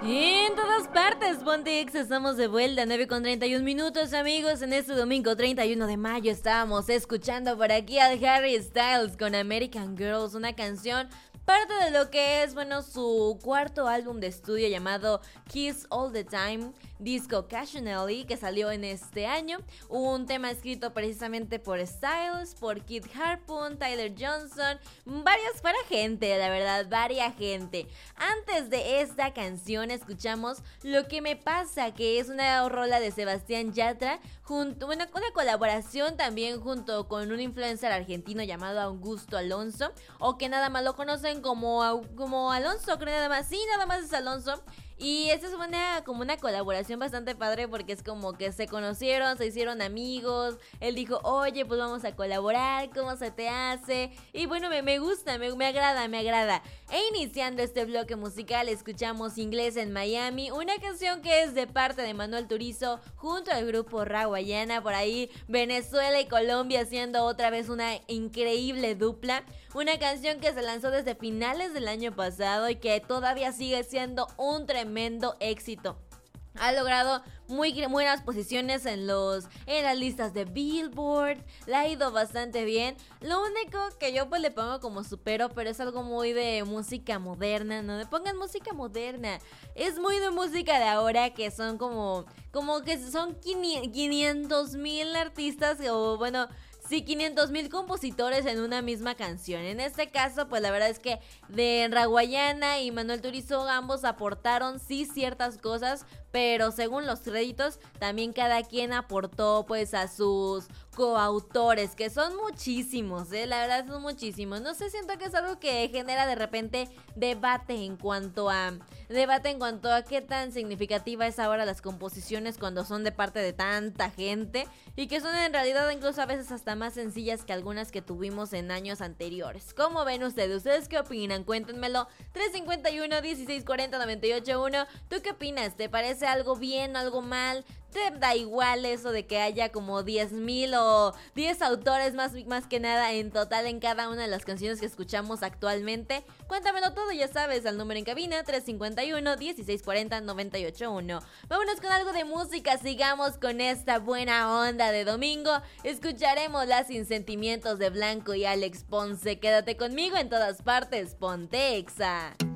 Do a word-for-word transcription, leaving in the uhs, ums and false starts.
En todas partes, Ponte Exa, estamos de vuelta, nueve con treinta y un minutos, amigos. En este domingo treinta y uno de mayo estábamos escuchando por aquí al Harry Styles con American Girls, una canción parte de lo que es, bueno, su cuarto álbum de estudio llamado Kiss All The Time, Disco Occasionally, que salió en este año. Un tema escrito precisamente por Styles, por Kid Harpoon, Tyler Johnson, varias para gente, la verdad, varia gente. Antes de esta canción escuchamos Lo Que Me Pasa, que es una rola de Sebastián Yatra, junto, bueno, una colaboración también junto con un influencer argentino llamado Augusto Alonso, o que nada más lo conocen como, como Alonso, creo nada más, sí, nada más es Alonso. Y esta es una, como una colaboración bastante padre porque es como que se conocieron, se hicieron amigos. Él dijo, oye, pues vamos a colaborar, ¿cómo se te hace? Y bueno, me, me gusta, me, me agrada, me agrada. E iniciando este bloque musical escuchamos Inglés en Miami, una canción que es de parte de Manuel Turizo junto al grupo Rawayana. Por ahí Venezuela y Colombia haciendo otra vez una increíble dupla. Una canción que se lanzó desde finales del año pasado y que todavía sigue siendo un tremendo éxito. Ha logrado muy buenas posiciones en los en las listas de Billboard, le ha ido bastante bien. Lo único que yo pues le pongo como supero, pero es algo muy de música moderna, no le pongan música moderna, es muy de música de ahora, que son como como que son quinientos mil artistas, o bueno, sí, quinientos mil compositores en una misma canción. En este caso, pues la verdad es que de Rawayana y Manuel Turizo ambos aportaron sí ciertas cosas, pero según los créditos también cada quien aportó pues a sus coautores, que son muchísimos, ¿eh? La verdad son muchísimos. No sé, siento que es algo que genera de repente debate en cuanto a debate en cuanto a qué tan significativa es ahora las composiciones cuando son de parte de tanta gente y que son en realidad incluso a veces hasta más sencillas que algunas que tuvimos en años anteriores. ¿Cómo ven ustedes? ¿Ustedes qué opinan? Cuéntenmelo. tres cinco uno, dieciséis cuarenta, noventa y ocho uno. ¿Tú qué opinas? ¿Te parece algo bien, algo mal? ¿Te da igual eso de que haya como diez mil o diez autores más, más que nada en total en cada una de las canciones que escuchamos actualmente? Cuéntamelo todo, ya sabes, al número en cabina tres cinco uno, dieciséis cuarenta, noventa y ocho uno. Vámonos con algo de música, sigamos con esta buena onda de domingo. Escucharemos Las Sin Sentimientos de Blanco y Alex Ponce. Quédate conmigo en todas partes, Ponte Exa.